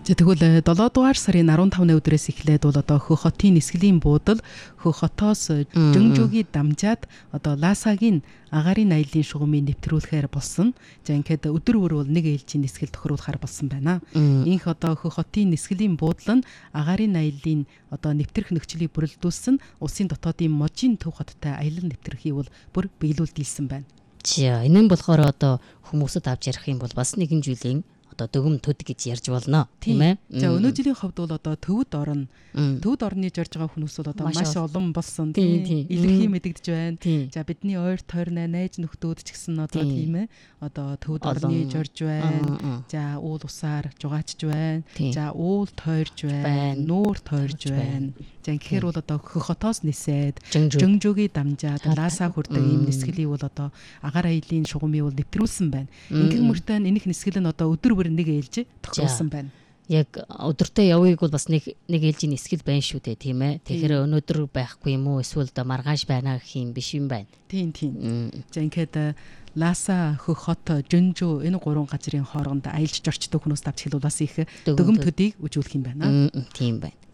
Тэгвэл 7 дугаар сарын 15-ны өдрөөс эхлээд бол одоо Хөх хотын нисгэлийн буудал Хөх хотоос Жөнжөгийг дамжаад одоо Ласагийн агаарын аяллаа шугамыг нэвтрүүлэхээр болсон. За ингээд өдөр бүр бол нэг ээлжийн нисгэл тохируулахаар болсон байна. Инх одоо Хөх хотын нисгэлийн буудал нь агаарын аяллаа одоо нэвтрэх нөхцөлийг бүрэлдүүлсэн улсын дотоодын можийн төв хоттой аялал нэвтрэхийг бол бүр биелүүлдэлсэн байна. За энэ нь болохоор одоо хүмүүсд авч ярих юм бол бас нэгэн жилийн одоо дөгөм төд гэж ярьж болно тийм ээ. За өнөө жилийн хувьд бол одоо төвд орно. Төвд орны жорж байгаа хүмүүс бол одоо маш олон болсон тийм илэрхий мэдэгдэж байна. За бидний ойр тойрны найз нөхдөөд ч гэсэн одоо тийм ээ. Одоо төвд орны жорж байна. За уул усаар жугаачж байна. За уул тойрж байна. Нуур тойрж байна. За тэгэхээр бол одоо Хөх хотоос нисээд Жөнжөгийг дамжаад Ласа хүрдэг ийм нисгэлийг бол одоо агаар аяллаа шугамыг бол нэвтрүүлсэн байна. Ингээд мөртөө энэх нисгэл нь одоо өдөр бүр нэг ээлж тохиолсон байна. Яг өдөртөө явъяг бол бас нэг ээлжийн нисгэл байна шүү дээ тийм ээ. Тэгэхээр өнөөдөр байхгүй юм уу эсвэл маргааш байна гэх юм биш юм байна. Тийм. За ингээд Ласа, Хөх хот, Жөнжөө энэ гурван газрын хооронд аялж жорчдог хүмүүс давч хэлвэл бас их дөгөм төдийг үжүүлэх юм байна. Тийм байна.